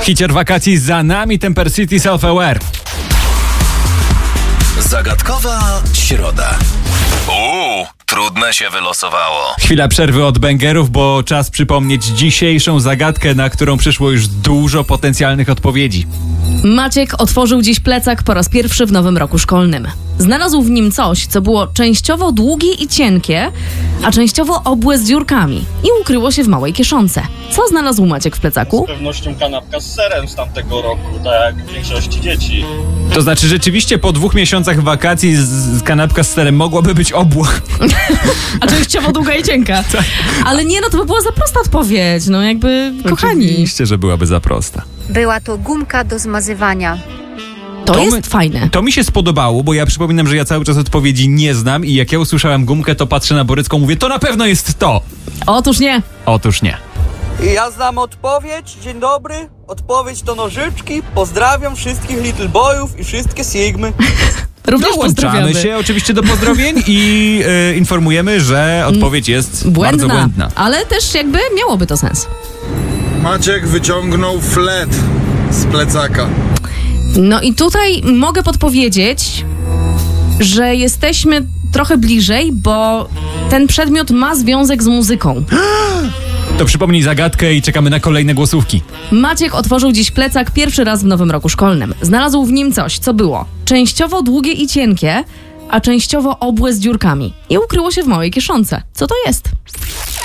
Hicior wakacji za nami, Temper City Self-Aware. Zagadkowa środa. Trudne się wylosowało. Chwila przerwy od bęgerów, bo czas przypomnieć dzisiejszą zagadkę, na którą przyszło już dużo potencjalnych odpowiedzi. Maciek otworzył dziś plecak po raz pierwszy w nowym roku szkolnym. Znalazł w nim coś, co było częściowo długie i cienkie, a częściowo obłe z dziurkami i ukryło się w małej kieszonce. Co znalazł Maciek w plecaku? Z pewnością kanapka z serem z tamtego roku, tak jak w większości dzieci. To znaczy rzeczywiście po 2 miesiącach wakacji kanapka z serem mogłaby być obła. A częściowo długa i cienka. Ale nie, no to by była za prosta odpowiedź, no jakby, kochani. Oczywiście, że byłaby za prosta. Była to gumka do zmazywania. To jest fajne. To mi się spodobało, bo ja przypominam, że ja cały czas odpowiedzi nie znam i jak ja usłyszałem gumkę, to patrzę na Borycką, mówię, to na pewno jest to. Otóż nie. Otóż nie. Ja znam odpowiedź. Dzień dobry. Odpowiedź to nożyczki. Pozdrawiam wszystkich Little Boyów i wszystkie Sigmy. Również Dołączamy pozdrawiamy. się oczywiście do pozdrowień i informujemy, że odpowiedź jest bardzo błędna. Ale też jakby miałoby to sens. Maciek wyciągnął flet z plecaka. No i tutaj mogę podpowiedzieć, że jesteśmy trochę bliżej, bo ten przedmiot ma związek z muzyką. To przypomnij zagadkę i czekamy na kolejne głosówki. Maciek otworzył dziś plecak pierwszy raz w nowym roku szkolnym. Znalazł w nim coś, co było częściowo długie i cienkie, a częściowo obłe z dziurkami. I ukryło się w małej kieszonce. Co to jest?